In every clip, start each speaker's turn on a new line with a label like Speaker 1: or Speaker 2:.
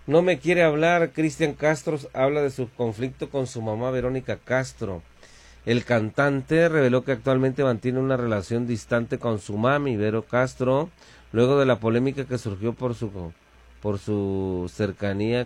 Speaker 1: No me quiere hablar. Cristian Castro habla de su conflicto con su mamá Verónica Castro. El cantante reveló que actualmente mantiene una relación distante con su mami, Vero Castro, luego de la polémica que surgió por su cercanía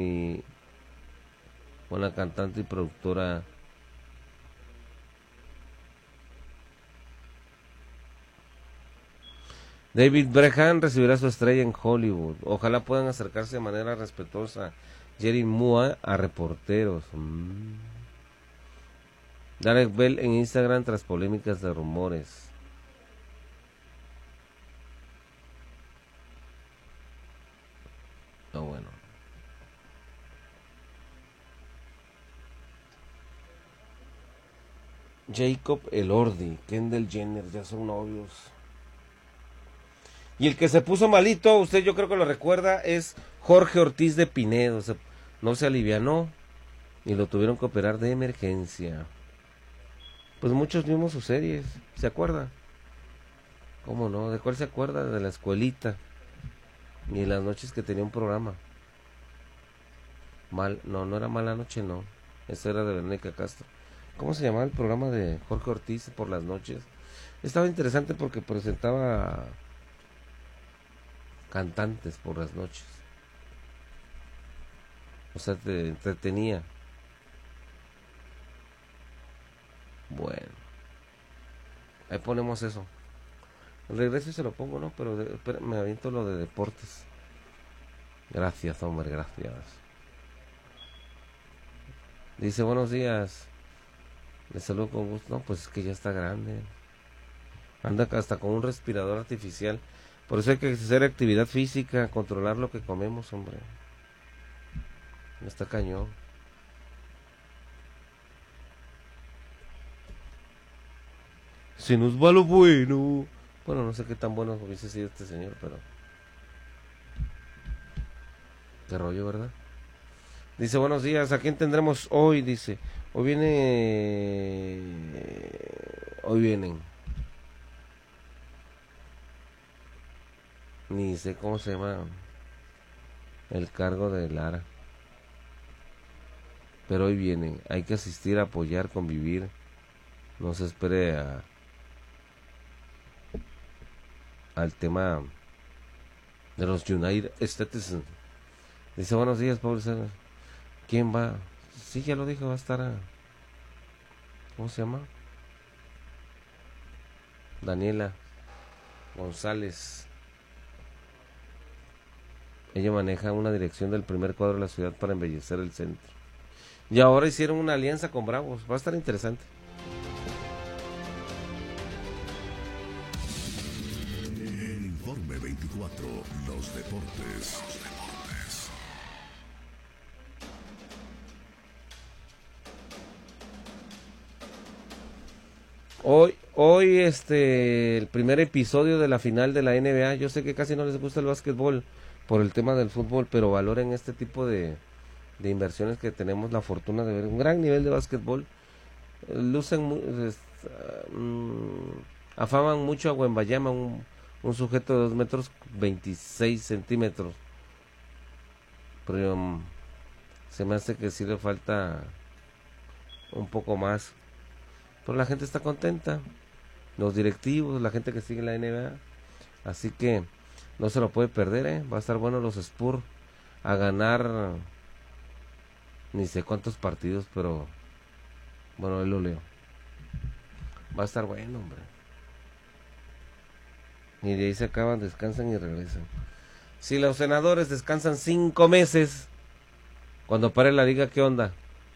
Speaker 1: con la cantante y productora. David Beckham recibirá su estrella en Hollywood. Ojalá puedan acercarse de manera respetuosa Jerry Mua a reporteros. Gareth Bell en Instagram tras polémicas de rumores. Oh, bueno. Jacob Elordi, Kendall Jenner, ya son novios. Y el que se puso malito, usted yo creo que lo recuerda, es Jorge Ortiz de Pinedo. No se alivianó y lo tuvieron que operar de emergencia. Pues muchos vimos sus series, ¿se acuerda? ¿Cómo no? ¿De cuál se acuerda? De la escuelita. Y las noches que tenía un programa. No era Mala Noche, no. Eso era de Verónica Castro. ¿Cómo se llamaba el programa de Jorge Ortiz por las noches? Estaba interesante porque presentaba cantantes por las noches. O sea, te entretenía. Bueno, ahí ponemos eso. Al regreso se lo pongo, ¿no? Pero me aviento lo de deportes. Gracias, hombre, gracias. Dice, buenos días. Le saludo con gusto. No, pues es que ya está grande. Anda hasta con un respirador artificial. Por eso hay que hacer actividad física, controlar lo que comemos, hombre. Está cañón. Se nos va lo bueno. Bueno, no sé qué tan bueno hubiese sido este señor, pero... qué rollo, ¿verdad? Dice, buenos días, ¿a quién tendremos hoy? Dice, hoy vienen. Ni sé cómo se llama el cargo de Lara. Pero hoy vienen. Hay que asistir, apoyar, convivir. No se espere al tema de los United States. Dice, buenos días, Pablo César. ¿Quién va? Sí, ya lo dijo, va a estar ¿cómo se llama? Daniela González. Ella maneja una dirección del primer cuadro de la ciudad para embellecer el centro. Y ahora hicieron una alianza con Bravos. Va a estar interesante.
Speaker 2: En Informe 24, los deportes.
Speaker 1: Hoy el primer episodio de la final de la NBA. Yo sé que casi no les gusta el básquetbol por el tema del fútbol, pero valoren este tipo de inversiones que tenemos la fortuna de ver. Un gran nivel de básquetbol. Lucen, afaman mucho a Wembayama, un sujeto de 2 metros 26 centímetros. Pero se me hace que sí le falta un poco más. Pero la gente está contenta. Los directivos, la gente que sigue la NBA. Así que no se lo puede perder, ¿eh? Va a estar bueno los Spurs a ganar ni sé cuántos partidos, pero bueno, él lo leo. Va a estar bueno, hombre. Y de ahí se acaban, descansan y regresan. Si los senadores descansan 5 meses, cuando pare la liga, ¿qué onda?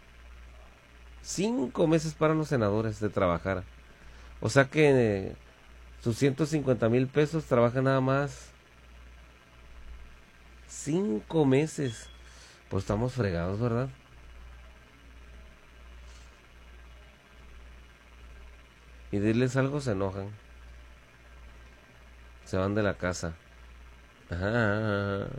Speaker 1: 5 meses para los senadores de trabajar. O sea que sus 150,000 pesos trabajan nada más 5 meses. Pues estamos fregados, ¿verdad? Y dirles algo, se enojan. Se van de la casa. Ajá.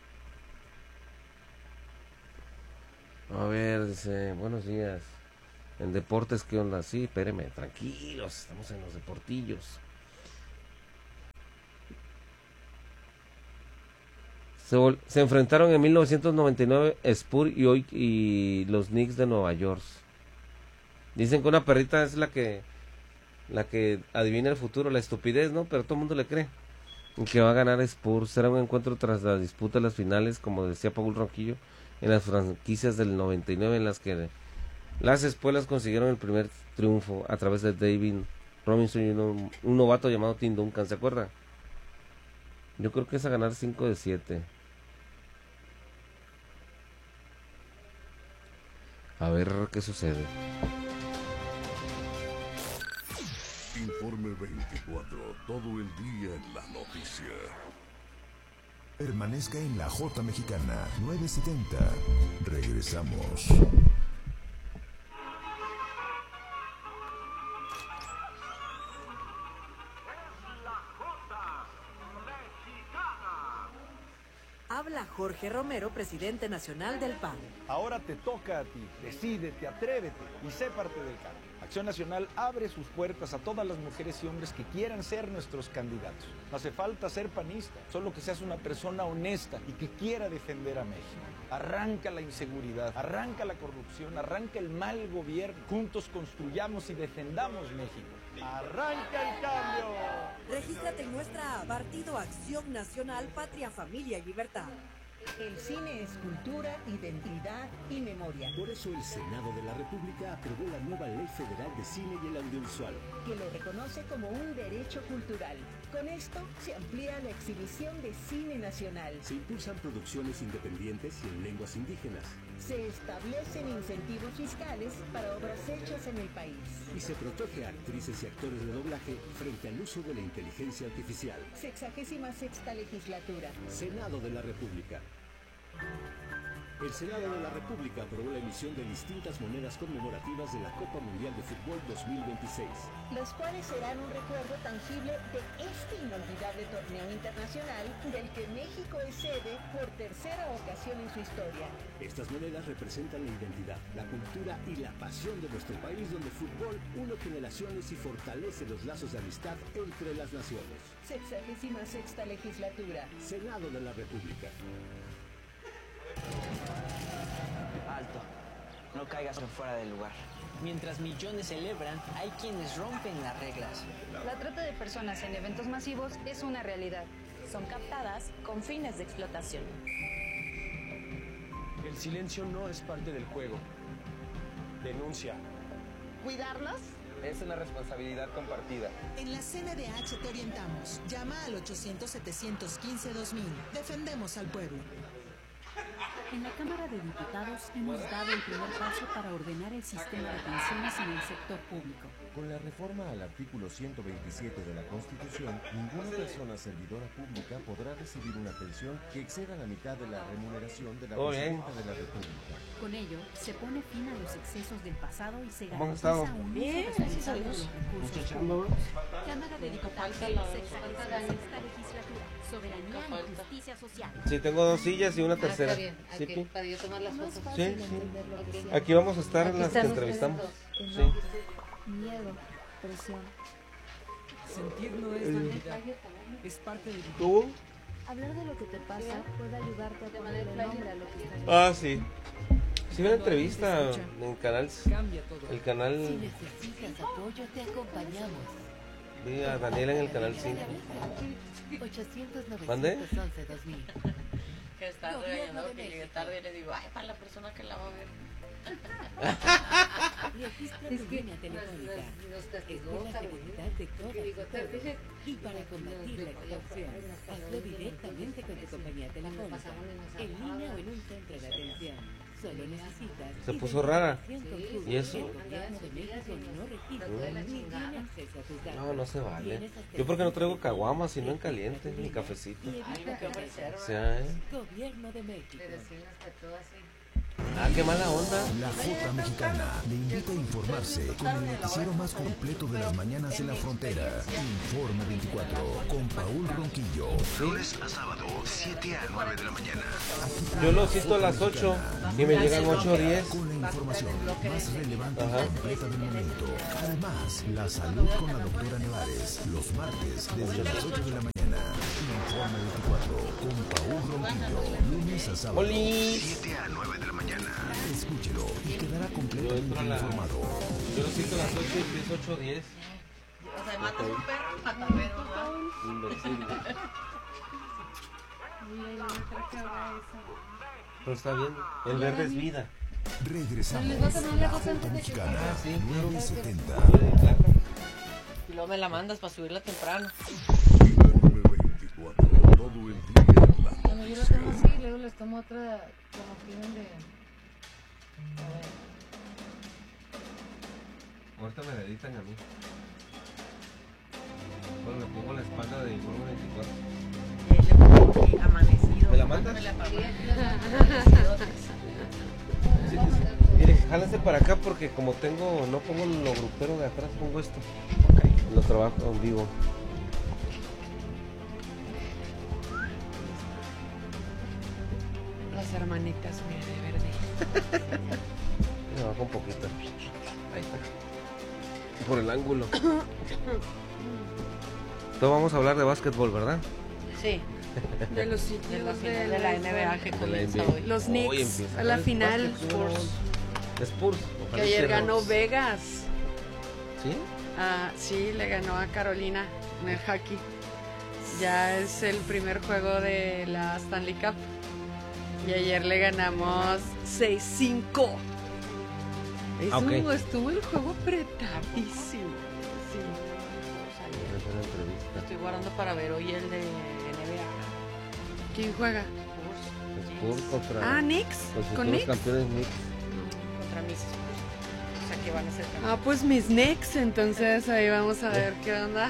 Speaker 1: A ver, dice, buenos días. En deportes, ¿qué onda? Sí, espéreme, tranquilos, estamos en los deportillos. Se enfrentaron en 1999 Spurs y los Knicks de Nueva York. Dicen que una perrita es la que adivina el futuro, la estupidez, ¿no? Pero todo el mundo le cree. Y que va a ganar Spurs. Será un encuentro tras la disputa de las finales, como decía Paul Ronquillo, en las franquicias del 99, en las que las espuelas consiguieron el primer triunfo a través de David Robinson y un novato llamado Tim Duncan, ¿se acuerda? Yo creo que es a ganar 5 de 7. A ver qué sucede.
Speaker 2: Informe 24, todo el día en la noticia.
Speaker 3: Permanezca en la J Mexicana 970. Regresamos.
Speaker 4: Habla Jorge Romero, presidente nacional del PAN.
Speaker 5: Ahora te toca a ti. Decídete, atrévete y sé parte del cambio. Acción Nacional abre sus puertas a todas las mujeres y hombres que quieran ser nuestros candidatos. No hace falta ser panista, solo que seas una persona honesta y que quiera defender a México. Arranca la inseguridad, arranca la corrupción, arranca el mal gobierno. Juntos construyamos y defendamos México. ¡Arranca el cambio!
Speaker 4: Regístrate en nuestra app, Partido Acción Nacional, Patria, Familia y Libertad.
Speaker 6: El cine es cultura, identidad y memoria.
Speaker 7: Por eso el Senado de la República aprobó la nueva Ley Federal de Cine y el Audiovisual,
Speaker 6: que lo reconoce como un derecho cultural. Con esto se amplía la exhibición de cine nacional.
Speaker 7: Se impulsan producciones independientes y en lenguas indígenas.
Speaker 6: Se establecen incentivos fiscales para obras hechas en el país.
Speaker 7: Y se protege a actrices y actores de doblaje frente al uso de la inteligencia artificial.
Speaker 6: 66ª legislatura.
Speaker 7: Senado de la República. El Senado de la República aprobó la emisión de distintas monedas conmemorativas de la Copa Mundial de Fútbol 2026.
Speaker 6: Los cuales serán un recuerdo tangible de este inolvidable torneo internacional del que México es sede por tercera ocasión en su historia.
Speaker 7: Estas monedas representan la identidad, la cultura y la pasión de nuestro país, donde el fútbol une generaciones y fortalece los lazos de amistad entre las naciones.
Speaker 6: 66ª legislatura.
Speaker 7: Senado de la República.
Speaker 8: Alto, no caigas fuera del lugar. Mientras millones celebran, hay quienes rompen las reglas.
Speaker 9: La trata de personas en eventos masivos es una realidad. Son captadas con fines de explotación.
Speaker 10: El silencio no es parte del juego. Denuncia.
Speaker 11: ¿Cuidarlos?
Speaker 12: Es una responsabilidad compartida.
Speaker 11: En la CNDH te orientamos. Llama al 800-715-2000. Defendemos al pueblo.
Speaker 13: En la Cámara de Diputados hemos dado el primer paso para ordenar el sistema de pensiones en el sector público.
Speaker 14: Con la reforma al artículo 127 de la Constitución, ninguna persona servidora pública podrá recibir una pensión que exceda la mitad de la remuneración de la presidenta de la República.
Speaker 13: Con ello, se pone fin a los excesos del pasado y se
Speaker 1: garantiza
Speaker 13: un uso responsable de los recursos públicos. Cámara de Diputados, sexta legislatura, soberanía y justicia social.
Speaker 1: Sí, tengo 2 sillas y una tercera.
Speaker 15: Está bien.
Speaker 1: Sí,
Speaker 15: Aquí, para yo tomar las fotos.
Speaker 1: Sí. Aquí vamos a estar en las que entrevistamos. Sí.
Speaker 16: Miedo, presión.
Speaker 17: Sentir no es vanidad, es parte de vivir.
Speaker 1: ¿Tú?
Speaker 16: Hablar de lo que te pasa puede ayudarte a ponerle nombre a lo que estás viviendo.
Speaker 1: Ah, sí. Sí, una entrevista en canal. El canal.
Speaker 18: Si necesitas apoyo, te acompañamos.
Speaker 1: Vi a Daniela en el canal 5.
Speaker 18: 800
Speaker 1: ¿Mande?
Speaker 18: 2000.
Speaker 15: Que está regañando porque llegué tarde y le digo, ay, para la persona que la va a ver.
Speaker 18: Registra tu línea telefónica. Escuela seguridad de todas y para combatir la extorsión, hazlo directamente con tu compañía telefónica, en línea o en un centro de atención. Solo necesitas.
Speaker 1: Se puso rara. ¿Y eso? No, no se vale. Yo porque no traigo caguamas, sino en caliente, ni cafecito. O sea,
Speaker 18: Gobierno de México.
Speaker 1: Ah, qué mala onda.
Speaker 3: La J Mexicana le invita a informarse con el noticiero más completo de las mañanas en la frontera. Informe 24 con Paul Ronquillo.
Speaker 2: Lunes a sábado, 7 a 9 de la mañana.
Speaker 1: Yo lo cito a las 8 y me llegan 8 o 10.
Speaker 3: Con la información más relevante y completa del momento. Además, la salud con la doctora Nevares. Los martes desde las 8 de la mañana. Informe 24 con Paul Ronquillo. lunes a sábado,
Speaker 1: ¡Oli!
Speaker 3: 7 a 9 de la mañana. Escúchelo y quedará completamente informado.
Speaker 1: Yo lo siento a las 8 y empiezo 8:10.
Speaker 15: O sea, matas un perro, matadero, ¿verdad?
Speaker 1: Invencible.
Speaker 16: Mira, yo no creo que haga eso.
Speaker 1: Pero está bien, el verde es vida.
Speaker 3: Regresamos.
Speaker 16: ¿Les vas a tomar la
Speaker 3: La
Speaker 16: cosa
Speaker 3: Jota
Speaker 16: antes de que
Speaker 3: Mexicana,
Speaker 1: sí,
Speaker 3: 970.
Speaker 15: Y luego me la mandas para subirla temprano.
Speaker 2: Informe 24, todo el día en la
Speaker 16: Bueno, yo lo tomo así y luego les tomo otra como tienen de...
Speaker 1: Ahorita me la editan a mí. Bueno, le pongo la espalda de Informe 24.
Speaker 15: Amanecido.
Speaker 1: ¿Me la mandas? Sí, sí. Mire, jálense para acá porque como tengo, no pongo lo grupero de atrás, pongo esto.
Speaker 15: Okay.
Speaker 1: Lo trabajo en vivo.
Speaker 19: Las hermanitas, mira, de verde.
Speaker 1: Me bajo un poquito. Ahí está. Por el ángulo. Entonces vamos a hablar de básquetbol, ¿verdad?
Speaker 15: Sí.
Speaker 19: De los
Speaker 15: De la
Speaker 19: sitios
Speaker 15: final de la NBA que comienza hoy.
Speaker 19: Los
Speaker 1: Hoy
Speaker 19: Knicks
Speaker 1: empieza.
Speaker 19: a la
Speaker 1: El
Speaker 19: final.
Speaker 1: básquetbol. Spurs.
Speaker 19: Que ayer ganó Vegas.
Speaker 1: ¿Sí?
Speaker 19: Sí, le ganó a Carolina en el hockey. Ya es el primer juego de la Stanley Cup. Y ayer le ganamos 6-5. Estuvo el juego apretadísimo. Sí.
Speaker 15: Estoy guardando para ver hoy el de NBA.
Speaker 19: ¿Quién juega?
Speaker 1: Spurs contra...
Speaker 19: Knicks.
Speaker 1: Los
Speaker 19: ¿Con
Speaker 1: futuros
Speaker 19: Knicks?
Speaker 1: campeones Knicks.
Speaker 15: Contra mis Spurs. O sea que van a ser campeones.
Speaker 19: Pues mis Knicks, entonces ahí vamos a ver qué onda.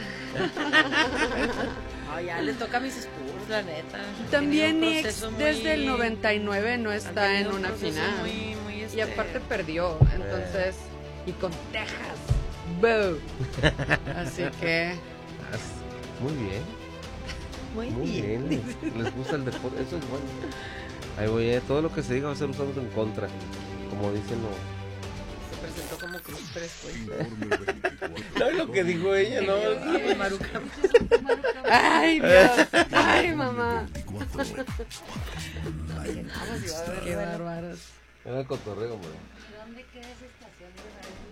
Speaker 15: Ya le toca a mis Spurs, la neta.
Speaker 19: También
Speaker 15: Tiene un
Speaker 19: Knicks
Speaker 15: proceso
Speaker 19: desde el
Speaker 15: muy-
Speaker 19: 99 no
Speaker 15: han
Speaker 19: está
Speaker 15: tenido
Speaker 19: en
Speaker 15: un
Speaker 19: una
Speaker 15: proceso
Speaker 19: final.
Speaker 15: muy,
Speaker 19: Y aparte perdió, entonces, y con Texas. ¡Boo! Así que...
Speaker 1: Muy bien.
Speaker 19: Muy
Speaker 1: bien. Les gusta el deporte, eso es bueno. Ahí voy, todo lo que se diga va a ser usado en contra, como dicen los...
Speaker 15: Se presentó como Cruz Pérez, pues.
Speaker 1: No es lo que dijo ella, ¿no?
Speaker 15: Maruca.
Speaker 19: ¡Ay, Dios! ¡Ay, mamá!
Speaker 15: Qué
Speaker 19: Qué bárbaros.
Speaker 1: Era el cotorreo, hombre.
Speaker 16: ¿Dónde queda esa estación de radio?